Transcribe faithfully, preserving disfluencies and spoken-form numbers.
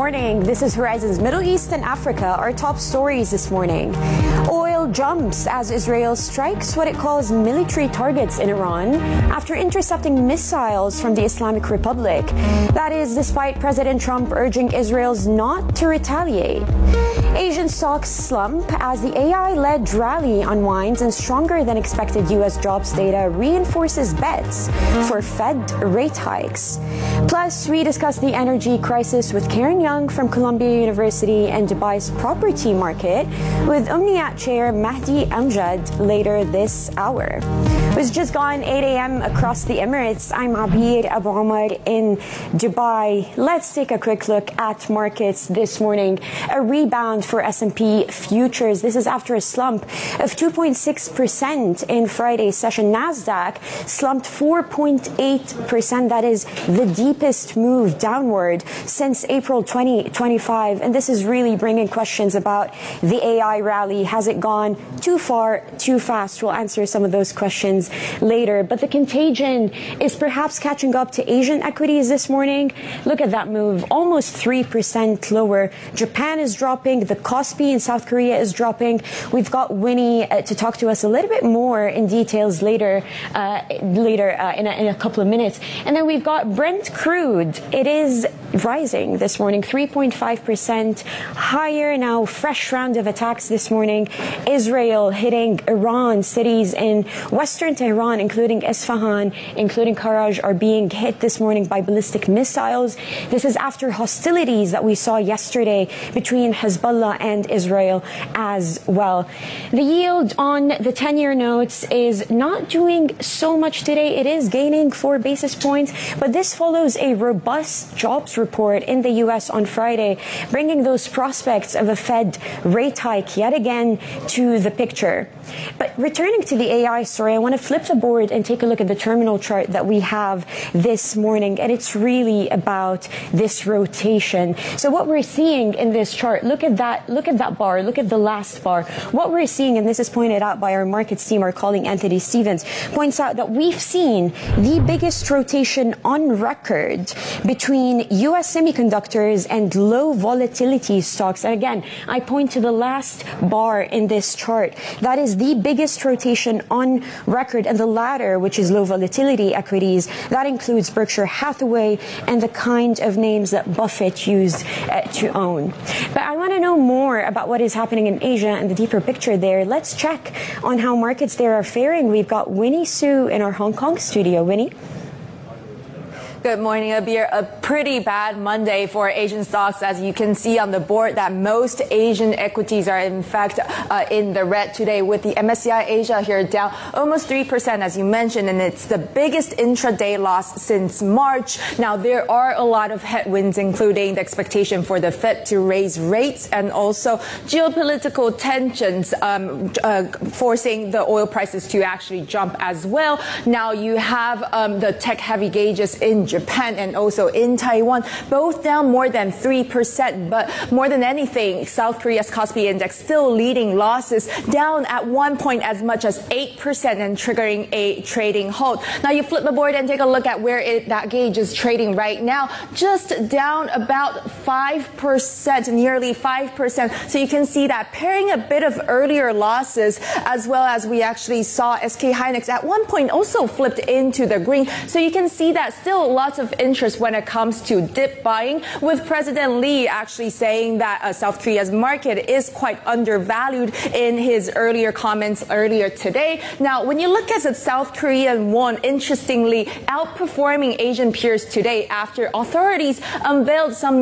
morning. This is Horizon's Middle East and Africa. Our top stories this morning. Oil jumps as Israel strikes what it calls military targets in Iran after intercepting missiles from the Islamic Republic. That is despite President Trump urging Israel's not to retaliate. Asian stocks slump as the A I-led rally unwinds and stronger than expected U S jobs data reinforces bets for Fed rate hikes. Plus, we discuss the energy crisis with Karen Young from Columbia University and Dubai's property market with Umniat Chair Mahdi Amjad later this hour. It's just gone eight a.m. across the Emirates. I'm Abir Abu Omar in Dubai. Let's take a quick look at markets this morning. A rebound for S and P futures. This is after a slump of two point six percent in Friday's session. Nasdaq slumped four point eight percent. That is the deepest move downward since April twenty twenty-five. And this is really bringing questions about the A I rally. Has it gone too far, too fast? We'll answer some of those questions later. But the contagion is perhaps catching up to Asian equities this morning. Look at that move, almost three percent lower. Japan is dropping. The Kospi in South Korea is dropping. We've got Winnie uh, to talk to us a little bit more in details later, uh, later uh, in, a, in a couple of minutes. And then we've got Brent crude. It is rising this morning, three point five percent higher now. Fresh round of attacks this morning. Israel hitting Iran. Cities in western Tehran, including Isfahan, including Karaj, are being hit this morning by ballistic missiles. This is after hostilities that we saw yesterday between Hezbollah and Israel as well. The yield on the ten-year notes is not doing so much today. It is gaining four basis points, but this follows a robust jobs report in the U S on Friday, bringing those prospects of a Fed rate hike yet again to the picture. But returning to the A I story, I want to flip the board and take a look at the terminal chart that we have this morning, and it's really about this rotation. So what we're seeing in this chart, look at that, look at that bar, look at the last bar. What we're seeing, and this is pointed out by our markets team, our colleague Anthony Stevens, points out that we've seen the biggest rotation on record between U S semiconductors and low volatility stocks. And again, I point to the last bar in this chart. That is the biggest rotation on record, and the latter, which is low volatility equities, that includes Berkshire Hathaway and the kind of names that Buffett used uh, to own. But I want to know more about what is happening in Asia and the deeper picture there. Let's check on how markets there are faring. We've got Winnie Su in our Hong Kong studio. Winnie? Good morning, Abir. A pretty bad Monday for Asian stocks. As you can see on the board, that most Asian equities are in fact uh, in the red today, with the M S C I Asia here down almost three percent, as you mentioned, and it's the biggest intraday loss since March. Now, there are a lot of headwinds, including the expectation for the Fed to raise rates and also geopolitical tensions um, uh, forcing the oil prices to actually jump as well. Now, you have um, the tech-heavy gauges in Japan and also in Taiwan, both down more than three percent. But more than anything, South Korea's Kospi index still leading losses, down at one point as much as eight percent and triggering a trading halt. Now, you flip the board and take a look at where it, that gauge is trading right now, just down about five percent, nearly five percent. So you can see that pairing a bit of earlier losses, as well as we actually saw S K Hynix at one point also flipped into the green. So you can see that still lots of interest when it comes to dip buying, with President Lee actually saying that uh, South Korea's market is quite undervalued in his earlier comments earlier today. Now, when you look at the South Korean won, interestingly outperforming Asian peers today after authorities unveiled some